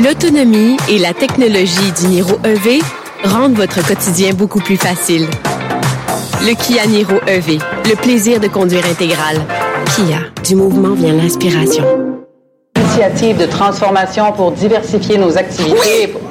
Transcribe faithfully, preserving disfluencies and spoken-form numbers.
L'autonomie et la technologie du Niro E V rendent votre quotidien beaucoup plus facile. Le Kia Niro E V, le plaisir de conduire intégral. Kia, du mouvement vient l'inspiration. Initiative de transformation pour diversifier nos activités.